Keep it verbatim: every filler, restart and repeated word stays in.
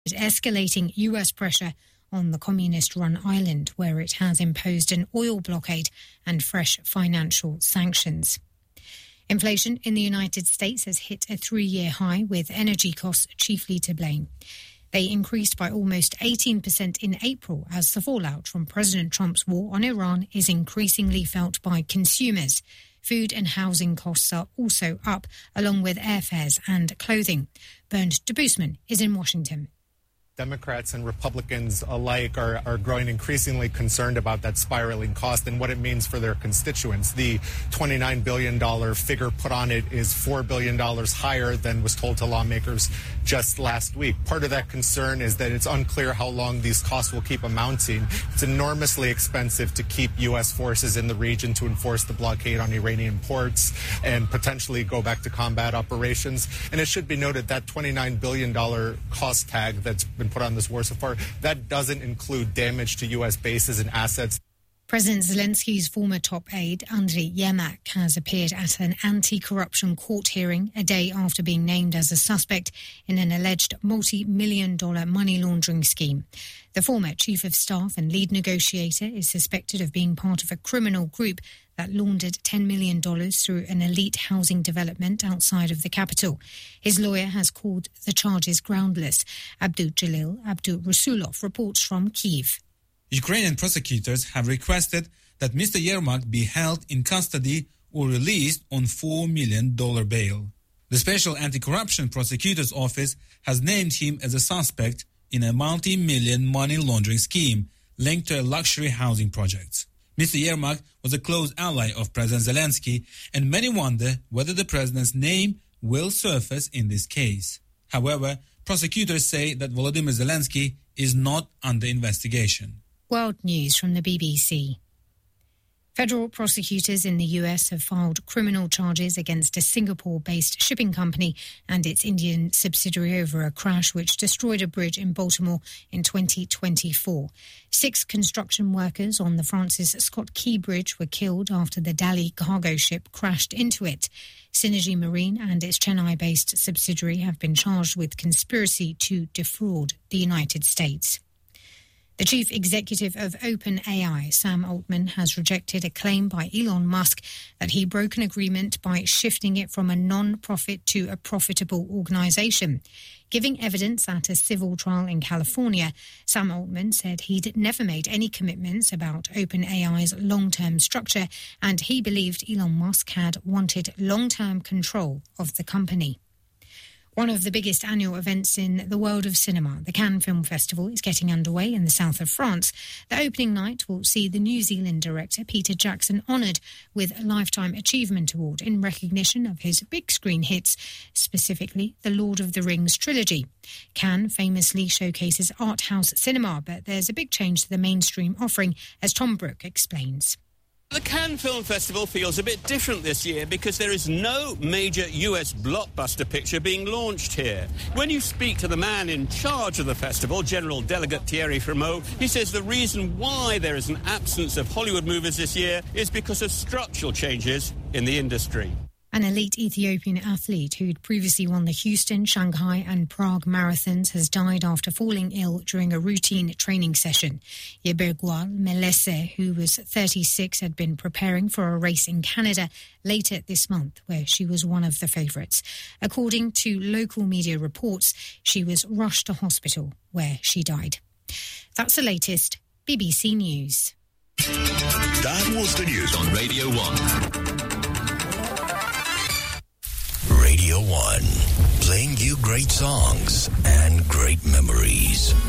escalating U S pressure on the communist-run island, where it has imposed an oil blockade and fresh financial sanctions. Inflation in the United States has hit a three-year high, with energy costs chiefly to blame. They increased by almost eighteen percent in April as the fallout from President Trump's war on Iran is increasingly felt by consumers. Food and housing costs are also up, along with airfares and clothing. Bernd de Boosman is in Washington. Democrats and Republicans alike are, are growing increasingly concerned about that spiraling cost and what it means for their constituents. The twenty-nine billion dollars figure put on it is four billion dollars higher than was told to lawmakers just last week. Part of that concern is that it's unclear how long these costs will keep amounting. It's enormously expensive to keep U S forces in the region to enforce the blockade on Iranian ports and potentially go back to combat operations. And it should be noted that twenty-nine billion dollars cost tag that's been put on this war so far, that doesn't include damage to U S bases and assets. President Zelensky's former top aide, Andriy Yermak, has appeared at an anti-corruption court hearing a day after being named as a suspect in an alleged multi-million dollar money laundering scheme. The former chief of staff and lead negotiator is suspected of being part of a criminal group that laundered ten million dollars through an elite housing development outside of the capital. His lawyer has called the charges groundless. Abdul Jalil Abdul Rasulov reports from Kyiv. Ukrainian prosecutors have requested that Mister Yermak be held in custody or released on four million dollars bail. The Special Anti-Corruption Prosecutor's Office has named him as a suspect in a multi-million money laundering scheme linked to a luxury housing project. Mister Yermak was a close ally of President Zelensky, and many wonder whether the president's name will surface in this case. However, prosecutors say that Volodymyr Zelensky is not under investigation. World News from the B B C. Federal prosecutors in the U S have filed criminal charges against a Singapore-based shipping company and its Indian subsidiary over a crash which destroyed a bridge in Baltimore in twenty twenty-four. Six construction workers on the Francis Scott Key Bridge were killed after the Dali cargo ship crashed into it. Synergy Marine and its Chennai-based subsidiary have been charged with conspiracy to defraud the United States. The chief executive of OpenAI, Sam Altman, has rejected a claim by Elon Musk that he broke an agreement by shifting it from a non-profit to a profitable organization. Giving evidence at a civil trial in California, Sam Altman said he'd never made any commitments about OpenAI's long-term structure, and he believed Elon Musk had wanted long-term control of the company. One of the biggest annual events in the world of cinema, the Cannes Film Festival, is getting underway in the south of France. The opening night will see the New Zealand director Peter Jackson honoured with a Lifetime Achievement Award in recognition of his big-screen hits, specifically the Lord of the Rings trilogy. Cannes famously showcases art house cinema, but there's a big change to the mainstream offering, as Tom Brooke explains. The Cannes Film Festival feels a bit different this year because there is no major U S blockbuster picture being launched here. When you speak to the man in charge of the festival, General Delegate Thierry Frémaux, he says the reason why there is an absence of Hollywood movies this year is because of structural changes in the industry. An elite Ethiopian athlete who'd previously won the Houston, Shanghai and Prague marathons has died after falling ill during a routine training session. Yebergwal Melese, who was thirty-six, had been preparing for a race in Canada later this month, where she was one of the favourites. According to local media reports, she was rushed to hospital, where she died. That's the latest B B C News. That was the news on Radio one. Radio one, playing you great songs and great memories.